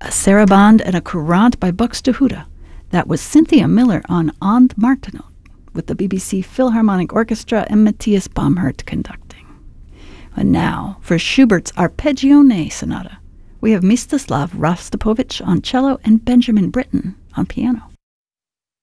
a sarabande and a courante by Buxtehude. That was Cynthia Miller on And Martenot, with the BBC Philharmonic Orchestra and Matthias Baumhert conducting. And now, for Schubert's Arpeggione Sonata, we have Mstislav Rostropovich on cello and Benjamin Britten on piano.